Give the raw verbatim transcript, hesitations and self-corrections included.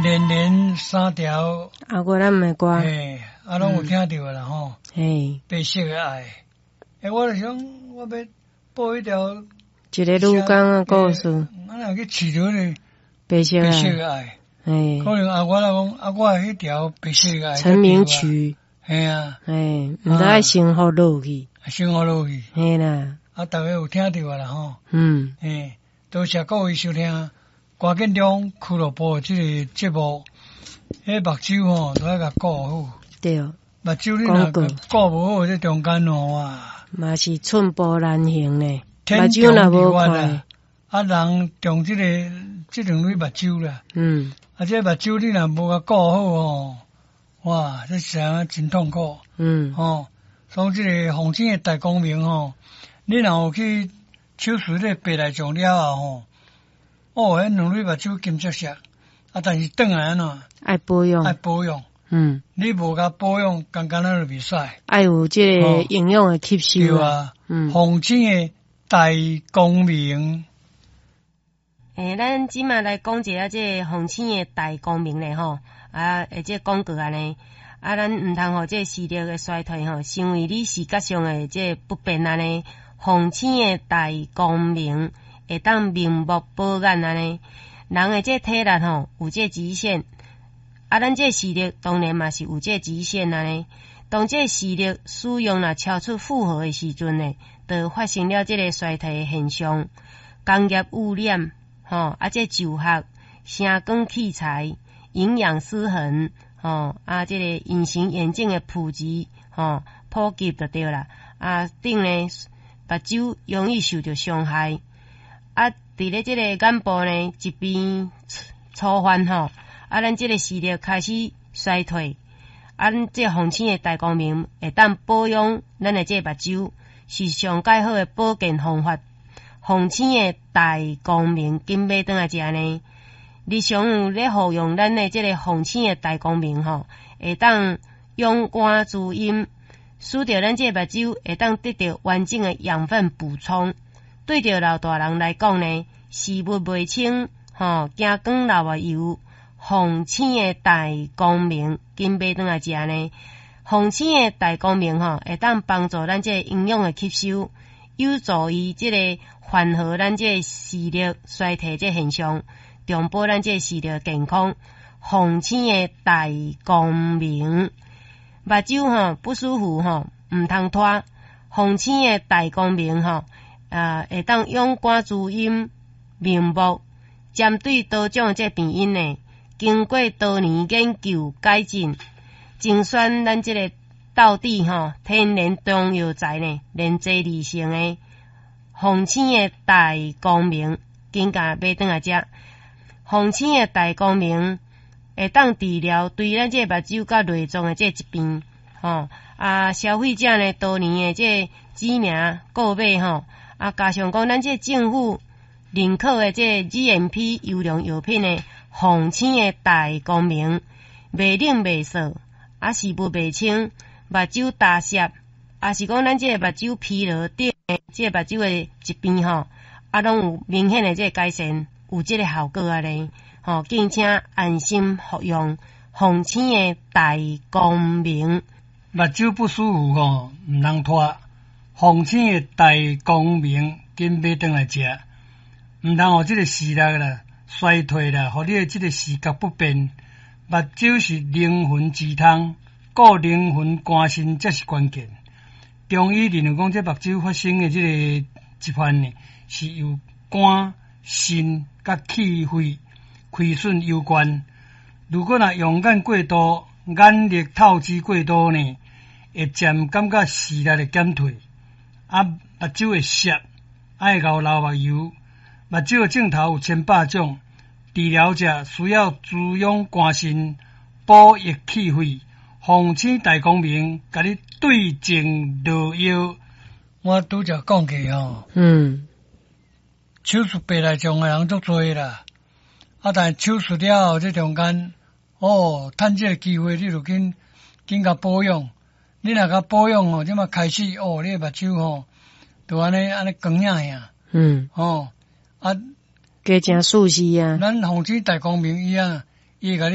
连连三条啊，我咱的歌， 嘿，啊，拢有听到啦吼。 嘿， 白色的爱，诶，我就想我要播一条一个女工的故事， 啊，若去饲着咧白色白色的， 的爱， 嘿， 可能啊，我来讲啊，我迄条白色的爱， 成名曲， 嘿啊， 嘿，毋得爱生活落去， 生活落去， 嘿啦， 啊，大家有听到啊啦吼， 嗯， 嘿，多谢各位收听关建中俱乐部即个节目，迄目睭吼都要甲顾好， 对， 目睭你若顾无好，这中间吼哇， 嘛是寸步难行呢，目天睭若无无看， 啊，人中即、这个即两类目睭啦， 嗯， 啊，这目睭你若无甲顾好吼，哇，这是啊真痛苦， 嗯， 吼，所以即个红星的大光明吼，你若有去手术咧白内障了后吼，哦，迄两类目睭金色色，啊，但是转来安怎爱保养， 爱保养， 嗯， 你无甲保养，刚刚那就袂使， 爱有即个营养的吸收， 对啊， 嗯， 红星的大光明。 诶，咱即马来讲一下这红星的大光明咧吼，啊，诶，这广告安尼，啊，咱毋通互这视力的衰退吼，成为你视觉上的这不便安尼。红星的大光明会当明目保眼安尼，人的这体力吼有这极限，啊，咱这视力当然嘛是有这极限安尼。当这视力使用若超出负荷的时阵呢，就发生了这个衰退的现象，工业污染。吼、哦，啊，这就学、声光器材、营养失衡，吼、哦，啊，这个隐形眼镜的普及，吼、哦，普及就对啦。啊，顶呢，目睭容易受到伤害。啊，伫咧这个眼部呢，一边粗犯吼，啊，咱这个视力开始衰退。啊，咱这红星的大光明会当保养咱的这目睭，是上介好的保健方法。红星的大光明，金买转来食呢。日常有咧服用咱的这个红星的大光明吼，会当用肝滋阴，使得咱这目睭会当得到完整的养分补充。对着老大人来讲呢，视物袂清，吼，惊光流啊油。红星的大光明，金买转来食呢。红星的大光明吼，会当帮助咱这营养的吸收，有助于这个缓和咱这视力衰退这现象，重保咱这视力健康。红星的大光明，目睭吼不舒服吼，毋通拖。红星的大光明吼，啊，会当用肝滋阴明目，针对多种这病因呢，经过多年研究改进，精选咱这个道地吼天然中药材呢，连接而成的。红星的大光明，紧甲买转来食。红星的大光明会当治疗对咱这目睭甲内脏的这疾病，吼啊，消费者呢多年的这知名购买吼，啊，加上讲咱这政府认可的这 G M P 优良药品呢，红星的大光明，袂冷袂涩，啊，视物袂清，目睭大涩。啊，是讲咱这个目睭疲劳等的这个目睭的疾病吼，啊，拢有明显的这个改善，有这个效果啊咧，吼，敬请安心服用红星的大光明。 目睭不舒服吼，毋通拖。红星的大光明，紧买转来食，毋通互这个视力啦衰退啦，互你的这个视觉不便。目睭是灵魂之汤，顾灵魂肝肾才是关键。中医认为讲，这目睭发生的这个疾患呢，是由肝、肾甲气血亏损有关。如果若用眼过度、眼力透支过度呢，会渐感觉视力会减退，啊，目睭会涩，爱流流目油。目睭的镜头有千百种，治疗者需要滋养肝肾、补益气血。红星大光明，甲你对症落药。我拄则讲过吼， 嗯， 手术白内障的人足多啦，啊，但手术了后这中间，哦，趁这个机会你就紧紧甲保养。你若甲保养吼，即马开始哦，你的目睭吼，就安尼安尼光影影， 嗯， 哦，啊， 加正舒适啊。 咱红星大光明伊啊，伊会甲你